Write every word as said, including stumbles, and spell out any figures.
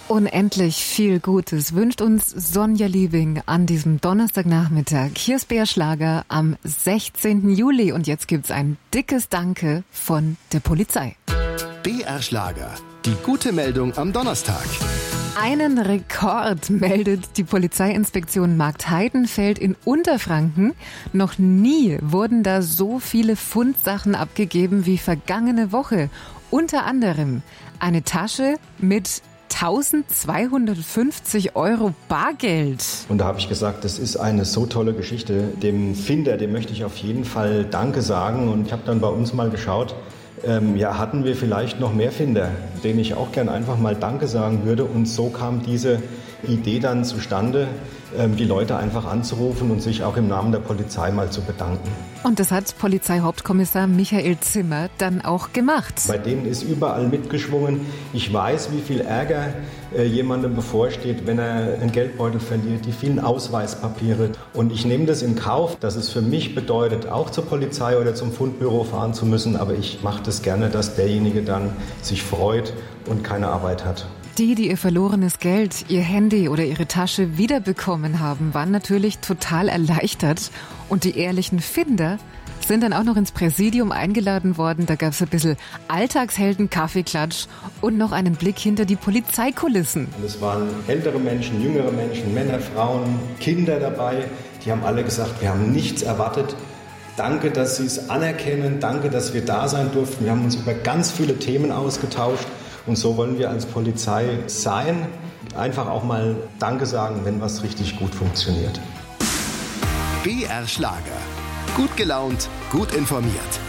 Unendlich viel Gutes wünscht uns Sonja Liebing an diesem Donnerstagnachmittag. Hier ist B R Schlager am sechzehnten Juli und jetzt gibt's ein dickes Danke von der Polizei. B R Schlager, die gute Meldung am Donnerstag. Einen Rekord meldet die Polizeiinspektion Marktheidenfeld in Unterfranken. Noch nie wurden da so viele Fundsachen abgegeben wie vergangene Woche. Unter anderem eine Tasche mit eintausendzweihundertfünfzig Euro Bargeld. Und da habe ich gesagt, das ist eine so tolle Geschichte. Dem Finder, dem möchte ich auf jeden Fall Danke sagen. Und ich habe dann bei uns mal geschaut, ähm, ja, hatten wir vielleicht noch mehr Finder, denen ich auch gern einfach mal Danke sagen würde. Und so kam diese Idee dann zustande, ähm, die Leute einfach anzurufen und sich auch im Namen der Polizei mal zu bedanken. Und das hat Polizeihauptkommissar Michael Zimmer dann auch gemacht. Bei denen ist überall mitgeschwungen. Ich weiß, wie viel Ärger äh, jemandem bevorsteht, wenn er einen Geldbeutel verliert, die vielen Ausweispapiere. Und ich nehme das in Kauf, dass es für mich bedeutet, auch zur Polizei oder zum Fundbüro fahren zu müssen. Aber ich mache das gerne, dass derjenige dann sich freut und keine Arbeit hat. Die, die ihr verlorenes Geld, ihr Handy oder ihre Tasche wiederbekommen haben, waren natürlich total erleichtert. Und die ehrlichen Finder sind dann auch noch ins Präsidium eingeladen worden. Da gab es ein bisschen Alltagshelden-Kaffeeklatsch und noch einen Blick hinter die Polizeikulissen. Und es waren ältere Menschen, jüngere Menschen, Männer, Frauen, Kinder dabei. Die haben alle gesagt, wir haben nichts erwartet. Danke, dass Sie es anerkennen. Danke, dass wir da sein durften. Wir haben uns über ganz viele Themen ausgetauscht. Und so wollen wir als Polizei sein. Einfach auch mal Danke sagen, wenn was richtig gut funktioniert. B R Schlager. Gut gelaunt, gut informiert.